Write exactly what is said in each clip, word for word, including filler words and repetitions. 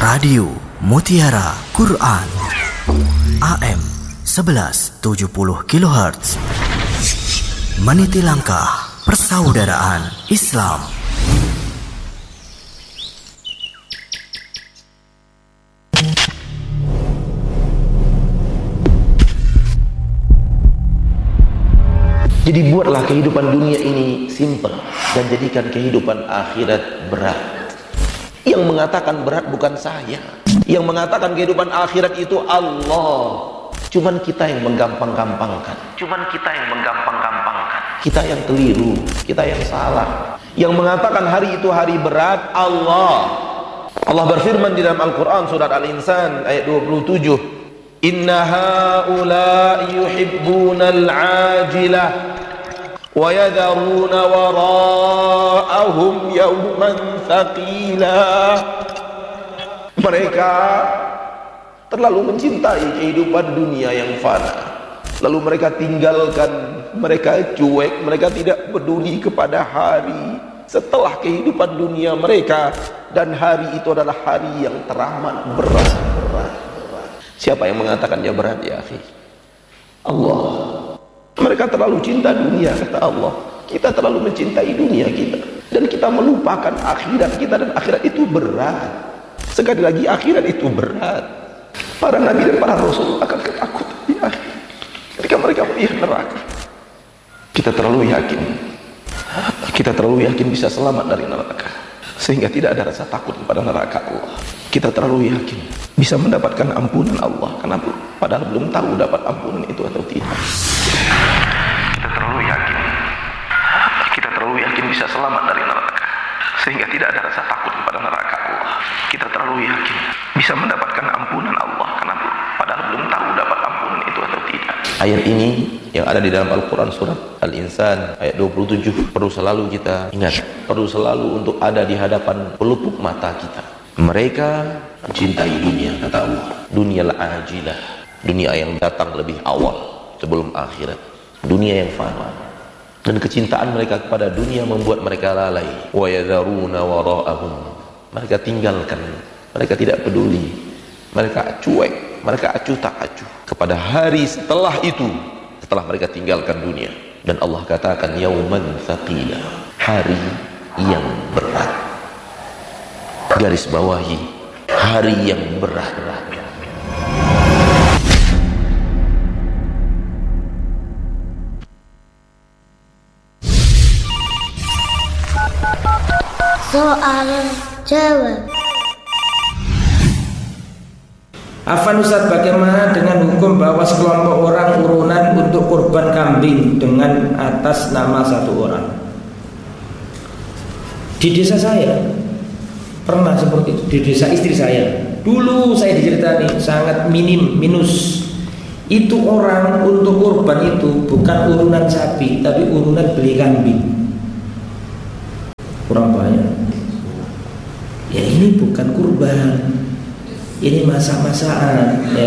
Radio Mutiara Quran A M sebelas tujuh puluh kilohertz, meniti langkah persaudaraan Islam. Jadi buatlah kehidupan dunia ini simpel dan jadikan kehidupan akhirat berat. Yang mengatakan berat bukan saya. Yang mengatakan kehidupan akhirat itu Allah. Cuman kita yang menggampang-gampangkan. Cuman kita yang menggampang-gampangkan. Kita yang keliru, kita yang salah. Yang mengatakan hari itu hari berat Allah. Allah berfirman di dalam Al-Quran surat Al-Insan ayat dua puluh tujuh. Inna haula'i yuhibbunal ajilah wa yadharuna wara'ahum yawman thaqila. Mereka terlalu mencintai kehidupan dunia yang fana, lalu mereka tinggalkan, mereka cuek, mereka tidak peduli kepada hari setelah kehidupan dunia mereka, dan hari itu adalah hari yang teramat berat. Siapa yang mengatakannya berat ya akhi? Allah. Mereka terlalu cinta dunia, kata Allah. Kita terlalu mencintai dunia kita, dan kita melupakan akhirat kita, dan akhirat itu berat. Sekali lagi, akhirat itu berat. Para nabi dan para rasul akan ketakutan di akhir ketika mereka melihat neraka. Kita terlalu yakin, kita terlalu yakin bisa selamat dari neraka, sehingga tidak ada rasa takut kepada neraka Allah. Kita terlalu yakin bisa mendapatkan ampunan Allah, karena padahal belum tahu dapat ampunan itu atau tidak. Kita terlalu yakin, kita terlalu yakin bisa selamat dari neraka, sehingga tidak ada rasa takut kepada neraka Allah. Kita terlalu yakin bisa mendapatkan ampunan Allah, karena padahal belum tahu dapat ampunan itu atau tidak. Ayat ini yang ada di dalam Al-Quran surat Al-Insan ayat dua puluh tujuh perlu selalu kita ingat, perlu selalu untuk ada di hadapan pelupuk mata kita. Mereka mencintai dunia, kata Allah, dunia al-ajilah, dunia yang datang lebih awal sebelum akhirat, dunia yang fana. Dan kecintaan mereka kepada dunia membuat mereka lalai. Wa yadharuna wara'ahum, mereka tinggalkan, mereka tidak peduli, mereka cuek, mereka acuh tak acuh kepada hari setelah itu, setelah mereka tinggalkan dunia. Dan Allah katakan yauman thaqila, hari yang berat. Garis bawahi, hari yang berat. Soal jawab. Afan Ustaz, bagaimana dengan hukum bahwa sekelompok orang urunan untuk kurban kambing dengan atas nama satu orang? Di desa saya pernah seperti itu, di desa istri saya. Dulu saya diceritani sangat minim, minus. Itu orang untuk kurban itu bukan urunan sapi, tapi urunan beli kambing. Kurang banyak. Ya ini bukan kurban, ini masak-masakan, ya.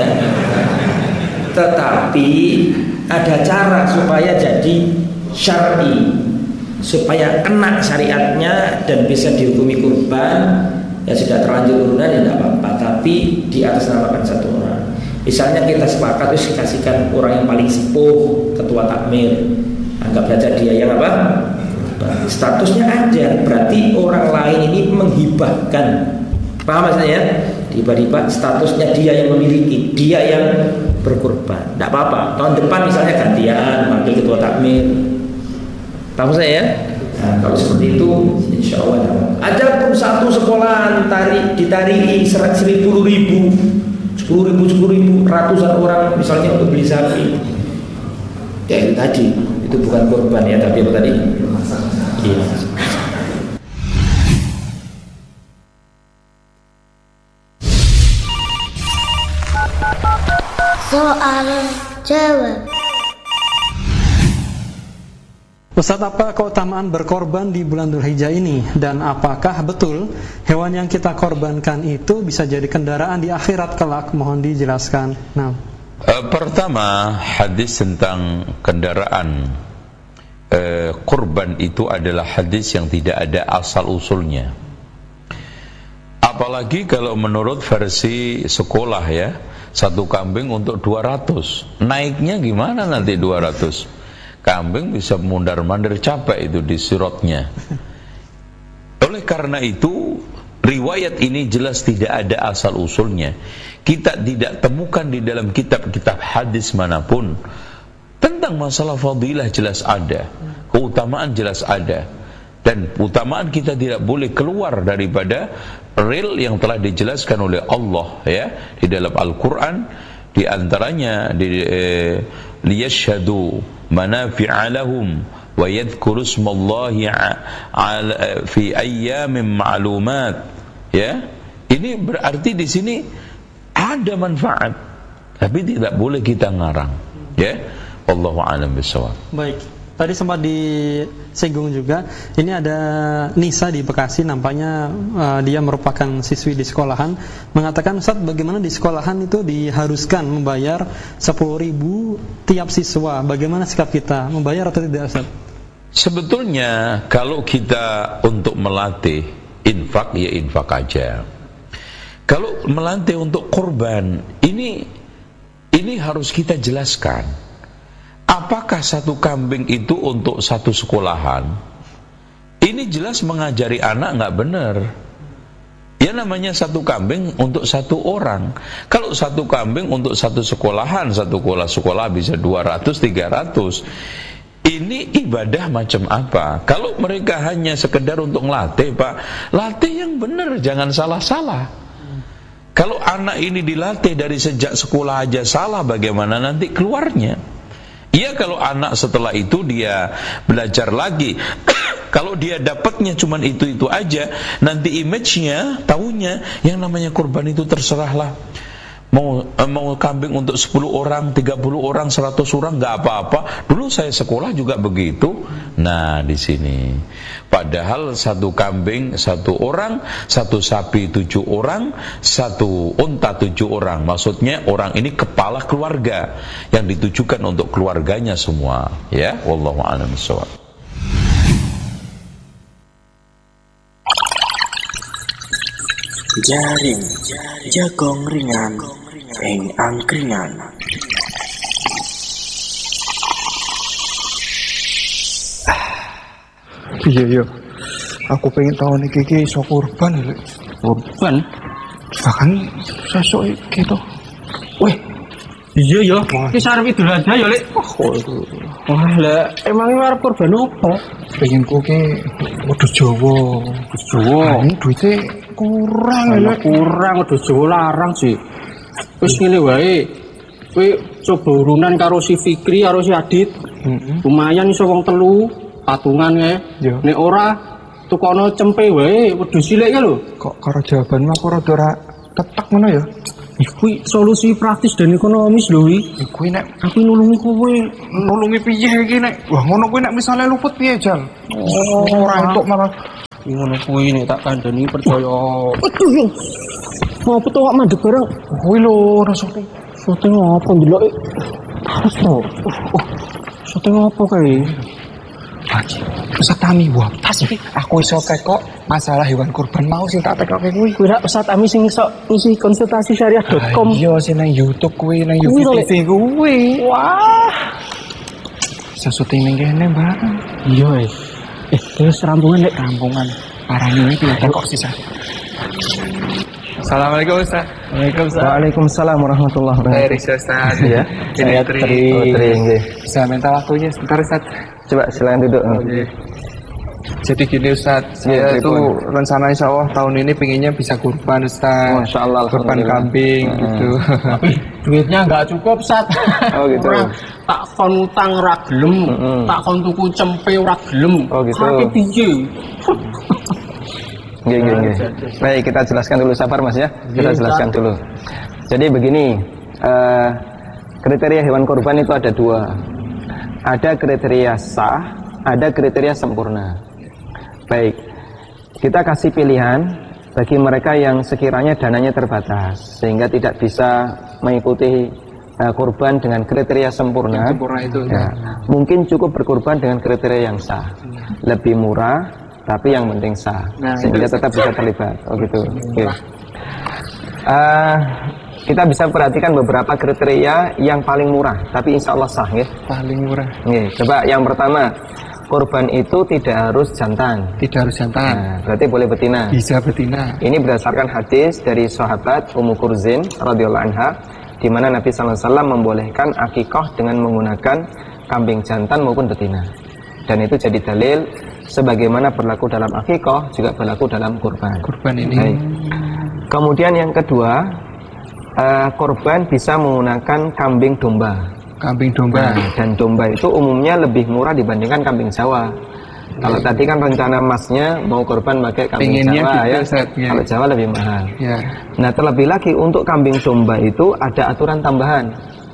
Tetapi ada cara supaya jadi syar'i, supaya kena syariatnya dan bisa dihukumi kurban. Ya sudah terlanjur urunan ya tidak apa-apa, tapi di atas namakan satu orang. Misalnya kita sepakat terus kasihkan orang yang paling sepuh, ketua takmir, anggap saja dia yang apa? Kurban. Statusnya aja, berarti orang lain ini menghibahkan. Paham maksudnya? Tiba-tiba statusnya dia yang memiliki, dia yang berkurban. Tidak apa-apa. Tahun depan misalnya gantian manggil ketua takmir. Tahu saya ya? Nah, kalau seperti itu, insya Allah ada pun satu sekolahan tarik ditari seribu ribu, sepuluh ribu, sepuluh ribu, ratusan orang misalnya untuk beli sapi. Ya itu tadi, itu bukan kurban ya, tapi apa tadi? Iya. Soal jawab. Ustaz, apa keutamaan berkorban di bulan Dzulhijjah ini? Dan apakah betul hewan yang kita korbankan itu bisa jadi kendaraan di akhirat kelak? Mohon dijelaskan. Nah, uh, pertama, hadis tentang kendaraan uh, kurban itu adalah hadis yang tidak ada asal usulnya. Apalagi kalau menurut versi sekolah ya, satu kambing untuk dua ratus. Naiknya gimana nanti dua ratus? Kambing bisa mundar-mandir, capek itu di sirotnya. Oleh karena itu, riwayat ini jelas tidak ada asal-usulnya. Kita tidak temukan di dalam kitab-kitab hadis manapun. Tentang masalah fadilah jelas ada, keutamaan jelas ada. Dan keutamaan kita tidak boleh keluar daripada real yang telah dijelaskan oleh Allah ya di dalam Al-Qur'an, di antaranya di eh, liyashhadu manafi'a lahum wa yadhkuru ismallahi ala fi ayyamin ma'lumat ya. Ini berarti di sini ada manfaat, tapi tidak boleh kita ngarang ya. Wallahu a'lam bishawab. Baik. Tadi sempat disinggung juga, ini ada Nisa di Bekasi, nampaknya uh, dia merupakan siswi di sekolahan, mengatakan, Ustaz, bagaimana di sekolahan itu diharuskan membayar sepuluh ribu tiap siswa, bagaimana sikap kita, membayar atau tidak, Ustaz? Sebetulnya kalau kita untuk melatih infak, ya infak aja. Kalau melatih untuk kurban, ini ini harus kita jelaskan. Apakah satu kambing itu untuk satu sekolahan? Ini jelas mengajari anak nggak benar. Ya namanya satu kambing untuk satu orang. Kalau satu kambing untuk satu sekolahan, satu sekolah sekolah bisa dua ratus, tiga ratus. Ini ibadah macam apa? Kalau mereka hanya sekedar untuk ngelatih, Pak, latih yang benar, jangan salah-salah. Kalau anak ini dilatih dari sejak sekolah aja salah, bagaimana nanti keluarnya? Iya, kalau anak setelah itu dia belajar lagi. Kalau dia dapatnya cuman itu-itu aja, nanti image-nya, taunya yang namanya kurban itu terserahlah. Mau mau kambing untuk sepuluh orang, tiga puluh orang, seratus orang enggak apa-apa. Dulu saya sekolah juga begitu. Nah, di sini padahal satu kambing satu orang, satu sapi tujuh orang, satu unta tujuh orang. Maksudnya orang ini kepala keluarga yang ditujukan untuk keluarganya semua, ya. Wallahu a'lam bishawab. Jaring jagong ringan ing angkringan. Iya iya, aku pengen tahu nih kiki iso kurban lho. Kurban? Bahkan sesuk gitu. Weh, iya ya, iki sarep Idul Adha ya, Lek. Wah, lah emangnya arep kurban opo? Pengen ku ki wedhus Jawa, wedhus Jawa. Ini duite kurang lho, kurang wedhus Jawa larang sih. Wis ngene wae. Kowe coba urunan karo si Fikri karo si Adit. Heeh. Lumayan iso wong telu, patungan kae. Nek ora tukono cempe wae wedhus cilik ya lho. Kok karo jawabanmu aku rada ora tetek ngono ya? Kuwi solusi praktis dan ekonomis lho iki. Kuwi nek aku nulungi kowe, nulungi piye iki nek? Wah, ngono kuwi nek misale luput piye, Jal? Oh, ora entuk malah. Ngono kuwi nek tak kandhani percaya. Aduh. Mau apa tuh mandek bareng? Kuwi lho, ora syuting. Syuting apa ndelok? Terus to. Oh, syuting apa kae? Haji, Ustaz Tami wah, tas iki aku iso kok masalah hewan kurban mau sing tak tekoke kuwi. Kuwi rak Ustaz Tami sing iso ngisi konsultasi syariah dot com. Iya, sing nang YouTube kuwi, nang YouTube T V kuwi. Wah. Iso syuting ning kene, Mbak. Iya, eh. Eh, terus rampungan Lek, rampungan. Parane iki tekok sisa. Assalamualaikum Ustaz. Waalaikumsalam. Waalaikumsalam warahmatullahi wabarakatuh. Ustaz ya. Ini Tri. Oh, Tri nggih. Bisa minta waktunya sebentar Ustaz. Coba silakan duduk. Oke. Jadi gini Ustaz, saya itu rencana insya Allah tahun ini pinginnya bisa kurban Ustaz. Masya Allah. Kurban kambing hmm. gitu. Tapi duitnya nggak cukup Ustaz. Oh gitu. Orang tak kon utang ora gelem, hmm. tak kon tuku cempe ora gelem. Oh gitu. Tapi piye? Nggih, nggih, nggih. Baik, kita jelaskan dulu, sabar Mas ya. Kita jelaskan dulu. Jadi begini, uh, kriteria hewan kurban itu ada dua. Ada kriteria sah, ada kriteria sempurna. Baik, kita kasih pilihan bagi mereka yang sekiranya dananya terbatas, sehingga tidak bisa mengikuti uh, kurban dengan kriteria sempurna. Yang sempurna itu. Ya, mungkin cukup berkurban dengan kriteria yang sah. Lebih murah, tapi yang penting sah, nah, sehingga tetap bisa terlibat. Oh gitu. Oke. Okay. Uh, kita bisa perhatikan beberapa kriteria yang paling murah, tapi insya Allah sah, ya. Paling murah. Nih, coba yang pertama, korban itu tidak harus jantan. Tidak harus jantan. Nah, berarti boleh betina. Bisa betina. Ini berdasarkan hadis dari sahabat Ummu Kurzin radhiyallahu anha, di mana Nabi sallallahu alaihi wasallam membolehkan akikah dengan menggunakan kambing jantan maupun betina. Dan itu jadi dalil sebagaimana berlaku dalam akikah juga berlaku dalam kurban. Kurban ini. Baik. Kemudian yang kedua, uh, korban bisa menggunakan kambing domba. Kambing domba. Nah, dan domba itu umumnya lebih murah dibandingkan kambing Jawa. Kalau tadi kan rencana masnya mau korban pakai kambing Pengennya Jawa, gitu, ya. Ustaz, ya. Kalau Jawa lebih mahal. Ya. Nah, terlebih lagi untuk kambing domba itu ada aturan tambahan.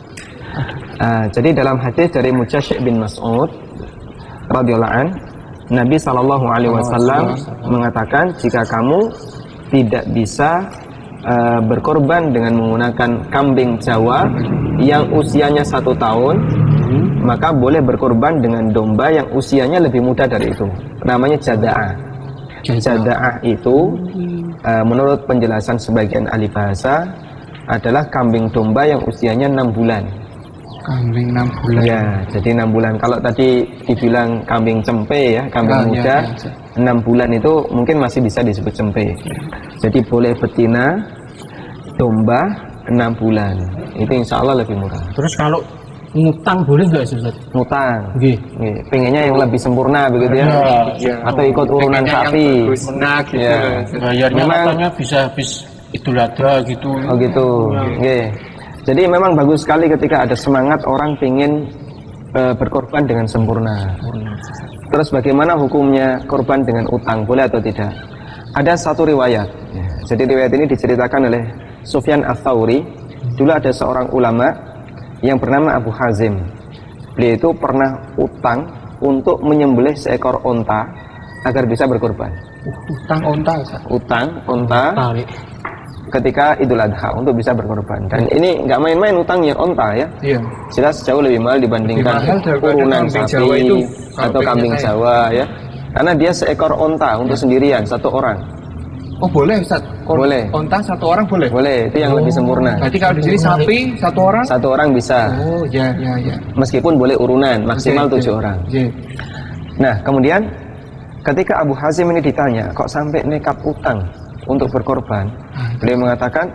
Uh, jadi dalam hadis dari Mujasyih bin Mas'ud radhiyallahu an, Nabi sallallahu alaihi wasallam mengatakan, jika kamu tidak bisa uh, berkorban dengan menggunakan kambing Jawa yang usianya satu tahun, hmm. maka boleh berkorban dengan domba yang usianya lebih muda dari itu. Namanya jada'ah. Jada'ah itu uh, menurut penjelasan sebagian ahli bahasa adalah kambing domba yang usianya enam bulan. Kambing enam bulan. Ya, jadi enam bulan. Kalau tadi dibilang kambing cempe, ya, kambing ah, muda, ya, ya. enam bulan itu mungkin masih bisa disebut cempe. Jadi boleh betina, domba enam bulan. Itu insya Allah lebih murah. Terus kalau ngutang boleh nggak sih, Ustaz? Ngutang. Nggih. Nggih. Pengennya yang lebih sempurna begitu ya. Ya, ya. Atau ikut urunan sapi. Menak gitu. Ya. Bayarnya memang katanya bisa habis Idul Adha gitu. Oh gitu. Nggih. Jadi memang bagus sekali ketika ada semangat orang ingin e, berkorban dengan sempurna. Terus bagaimana hukumnya korban dengan utang, boleh atau tidak? Ada satu riwayat. Ya. Jadi riwayat ini diceritakan oleh Sufyan Ats-Tsauri. Dulu ada seorang ulama yang bernama Abu Hazim. Beliau itu pernah utang untuk menyembelih seekor onta agar bisa berkorban. Utang onta, Ustaz. Utang onta. Tarik. Ketika Idul Adha untuk bisa berkorban. Dan ini nggak main-main utangnya, onta ya. Iya. Jelas jauh lebih mahal dibandingkan urunan sapi itu, atau kambing Jawa ya. Karena dia seekor onta untuk sendirian satu orang. Oh boleh Ustaz? Kor boleh. Onta satu orang boleh? Boleh, itu yang oh. lebih sempurna. Berarti kalau di sini sapi satu orang? Satu orang bisa. Oh ya ya ya. Meskipun boleh urunan maksimal okay, tujuh okay. orang. Yeah. Nah kemudian ketika Abu Hazim ini ditanya, kok sampai nekat utang untuk berkorban, beliau mengatakan,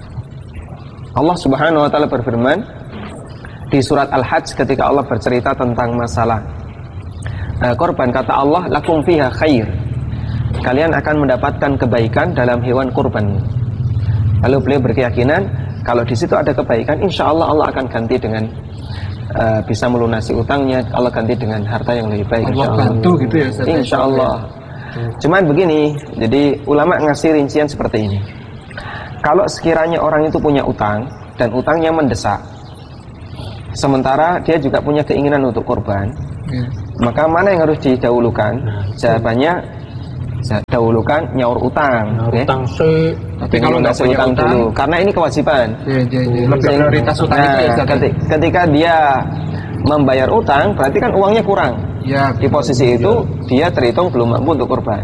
Allah Subhanahu wa taala berfirman di surat Al-Hajj ketika Allah bercerita tentang masalah uh, korban, kata Allah, lakum fiha khair, kalian akan mendapatkan kebaikan dalam hewan kurban. Lalu beliau berkeyakinan kalau di situ ada kebaikan, insya Allah Allah akan ganti dengan uh, bisa melunasi utangnya, Allah ganti dengan harta yang lebih baik. Allah bantu gitu ya, Ustaz. Insya Allah. Cuman begini, jadi ulama ngasih rincian seperti ini. Kalau sekiranya orang itu punya utang dan utangnya mendesak, sementara dia juga punya keinginan untuk korban, ya. Maka mana yang harus didahulukan? Nah, jawabannya dahulukan nyaur utang. Nyaur ya. Utang sih. Tapi kalau nggak punya utang, utang dulu, karena ini kewajiban. Ya, ya, ya. Lebih prioritas utang nah, itu ya. Ketika, ketika dia membayar utang, berarti kan uangnya kurang. Ya, di posisi itu ya. Dia terhitung belum mampu untuk korban.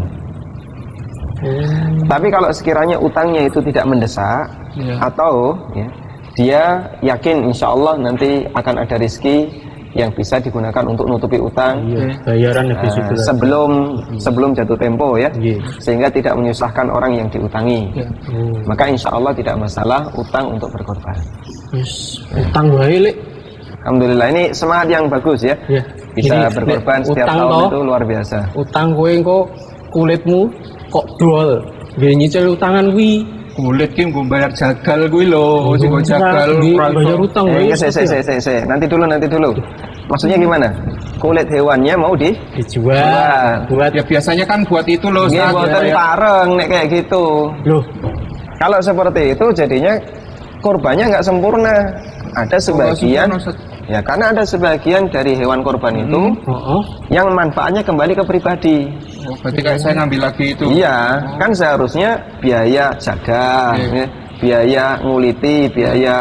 Hmm. Tapi kalau sekiranya utangnya itu tidak mendesak, ya. Atau ya, dia yakin insya Allah nanti akan ada rezeki yang bisa digunakan untuk nutupi utang, ya. Bayaran lebih uh, sebelum hmm. sebelum jatuh tempo ya, ya, sehingga tidak menyusahkan orang yang diutangi. Ya. Hmm. Maka insya Allah tidak masalah utang untuk berkorban. Yes. Utang baik. Alhamdulillah, ini semangat yang bagus ya. Ya. Bisa ini, berkorban setiap tahun toh, itu luar biasa. Utang kowe kok kulitmu kok dol. Nggih nyicil utangan kuwi. Kulit ki nggo bayar jagal kuwi lho, sing jagal bayar utang kuwi. Eh, se se se se nanti dulu nanti dulu. Maksudnya gimana? Kulit hewannya mau di dijual. Buat, buat ya biasanya kan buat itu loh, Ustaz. Buatan ya, pareng nek kayak gitu. Loh. Kalau seperti itu jadinya korbannya nggak sempurna. Ada sebagian oh, ya karena ada sebagian dari hewan korban itu hmm. uh-uh. yang manfaatnya kembali ke pribadi. Oh, berarti kayak saya ngambil lagi itu. Iya, oh. kan seharusnya biaya jaga, yeah. ya, biaya nguliti, biaya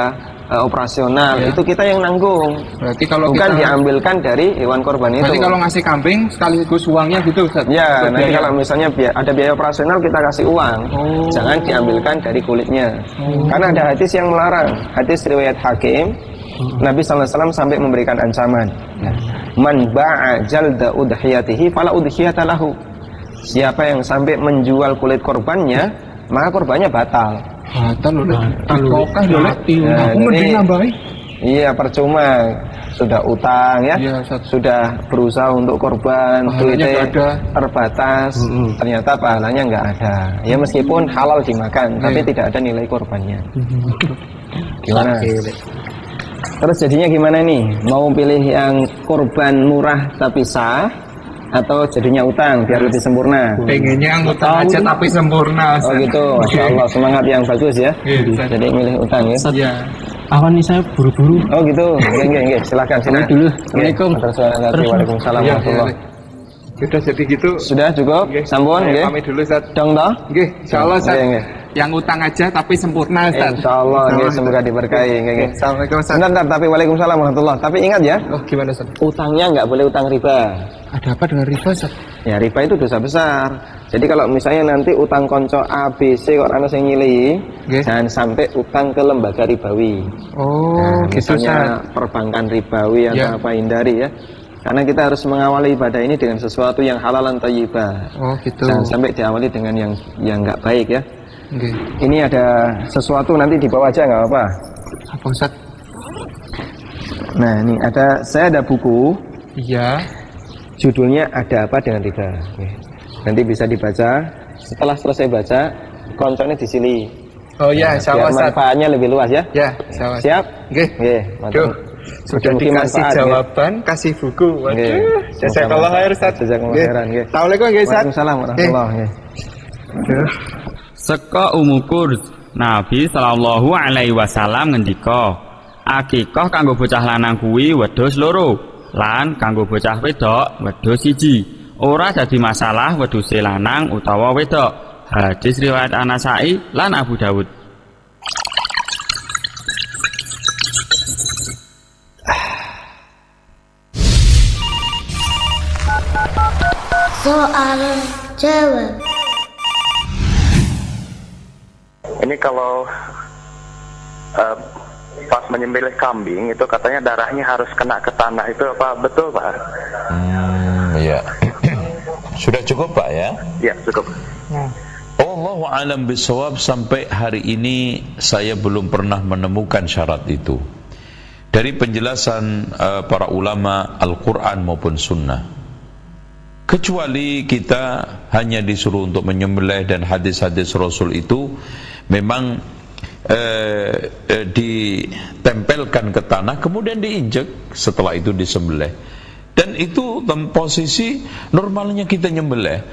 uh, operasional ya. Itu kita yang nanggung. Berarti kalau bukan kita... diambilkan dari hewan korban itu. Berarti kalau ngasih kambing sekaligus uangnya gitu Ustaz? Ya, nanti biaya. Kalau misalnya biaya, ada biaya operasional kita kasih uang, oh. Jangan diambilkan dari kulitnya. Oh. Karena ada hadis yang melarang, hadis riwayat Hakim. Hmm. Nabi sallallahu alaihi wasallam sampai memberikan ancaman. Ya. Man ba'a jalda udhiyatihi fala udhiyata lahu. Siapa yang sampai menjual kulit korbannya, maka korbannya batal. Batal loh. Kokah loh. Aku mending nambahi. Iya, percuma. Sudah utang ya, ya sudah berusaha untuk korban, duitnya terbatas, mm-hmm. ternyata pahalanya nggak ada. Ya meskipun halal dimakan, yeah. Tapi tidak ada nilai korbannya. Mm-hmm. Gimana? Terus jadinya gimana nih? Mau pilih yang korban murah tapi sah, atau jadinya utang biar lebih sempurna? Pengennya yang utang aja tapi sempurna. Oh gitu, Masya Allah, semangat yang bagus ya. Yeah, jadi milih utang ya. Yeah. Awan nih saya buru-buru. Oh gitu. Nggih nggih nggih, silakan silakan dulu. Assalamualaikum. Waalaikumsalam warahmatullahi. Sudah jadi gitu. Sudah cukup? Nggih. Sampun nggih. Pamit dulu Ustaz. Dong toh? Nggih, insyaallah Ustaz. Yang utang aja tapi sempurna Ustaz. Insyaallah nggih, semoga diberkahi nggih nggih. Assalamualaikum Ustaz. Bentar, tapi waalaikumsalam warahmatullahi. Tapi ingat ya. Oh, gimana Ustaz? Utangnya enggak boleh utang riba. Ada apa dengan riba Ustaz? Ya riba itu dosa besar. Jadi kalau misalnya nanti utang konco A, B, C kok ana sing nyilih, okay. Jangan sampai utang ke lembaga ribawi. Oh, nah, gitu misalnya Ustaz. Perbankan ribawi atau yeah. apa, hindari ya. Karena kita harus mengawali ibadah ini dengan sesuatu yang halal dan thayyibah. Oh, gitu. Jangan sampai diawali dengan yang yang enggak baik ya. Okay. Ini ada sesuatu nanti di bawah aja enggak apa. Apa Ustaz? Nah, ini ada saya ada buku. Iya. Judulnya Ada Apa Dengan Riba. Nanti bisa dibaca. Setelah selesai baca, konconnya disini. Oh ya, biar manfaatnya lebih luas ya. Ya, sama. Siap? Oke. Oke, mantap. Sudah dikasih jawaban, ya? Kasih buku. Waduh. Jazakallah khair Ustaz. Jazakallah khairan nggih. Assalamualaikum nggih Ustaz. Waalaikumsalam warahmatullahi wabarakatuh. Seka umukur Nabi sallallahu alaihi wasallam ngendika, akikah kanggo bocah lanang kuwi wedhus loro, lan kanggo bocah wedok wedhus siji. Ora dadi masalah wedhuse lanang utawa wedok. Hadis riwayat An-Nasa'i lan Abu Dawud. Soal jawab. Ini kalau uh, pas menyembelih kambing itu katanya darahnya harus kena ke tanah, itu apa betul Pak? Hmm, ya. Sudah cukup Pak ya? Ya cukup. Hmm. Allahu a'lam bishawab, sampai hari ini saya belum pernah menemukan syarat itu dari penjelasan uh, para ulama Al-Quran maupun Sunnah, kecuali kita hanya disuruh untuk menyembelih dan hadis-hadis Rasul itu memang uh, uh, ditempelkan ke tanah kemudian diinjek, setelah itu disembelih, dan itu posisi normalnya kita nyembelih.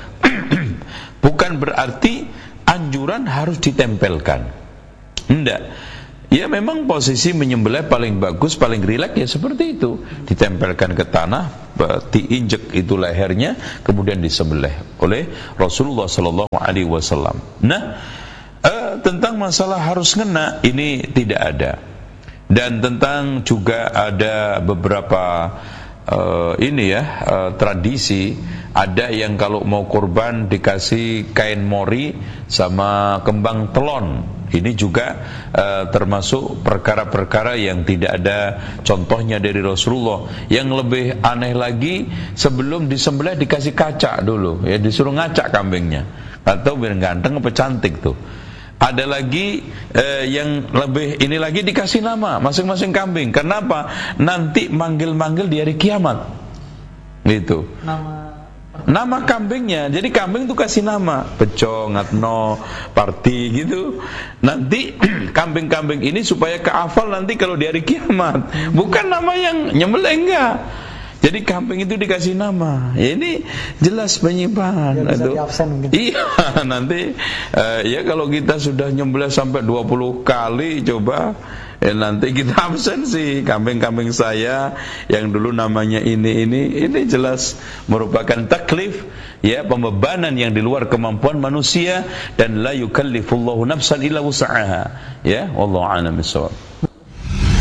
Bukan berarti anjuran harus ditempelkan. Enggak. Ya memang posisi menyembelih paling bagus, paling rileks ya seperti itu. Ditempelkan ke tanah, diinjek itu lehernya, kemudian disembelih oleh Rasulullah sallallahu alaihi wasallam. Nah, eh, tentang masalah harus ngena ini tidak ada. Dan tentang juga ada beberapa Uh, ini ya uh, tradisi, ada yang kalau mau kurban dikasih kain mori sama kembang telon. Ini juga uh, termasuk perkara-perkara yang tidak ada contohnya dari Rasulullah. Yang lebih aneh lagi, sebelum disembelih dikasih kaca dulu, ya disuruh ngacak kambingnya, atau biar ganteng apa cantik tuh. Ada lagi eh, yang lebih ini lagi, dikasih nama masing-masing kambing. Kenapa? Nanti manggil-manggil di hari kiamat. Gitu. Nama nama kambingnya. Jadi kambing itu kasih nama, Beco, Ngatno, Parti gitu. Nanti kambing-kambing ini supaya keafal nanti kalau di hari kiamat. Bukan nama yang nyembelih, enggak. Jadi kambing itu dikasih nama. Ya, ini jelas penyimpangan. Ya, iya, nanti uh, ya kalau kita sudah nyembelih sampai dua puluh kali coba, ya nanti kita absen sih kambing-kambing saya yang dulu namanya ini ini ini jelas merupakan taklif, ya, pembebanan yang di luar kemampuan manusia, dan la yukallifullahu nafsan illa wus'aha. Ya, wallahu a'lam bishawab.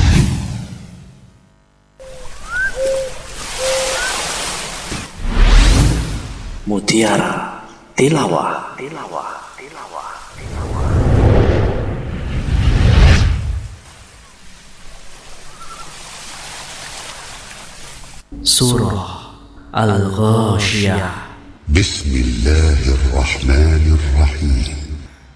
Mutiara Tilawah. Surah Al-Ghasyiyah. Bismillahirrahmanirrahim.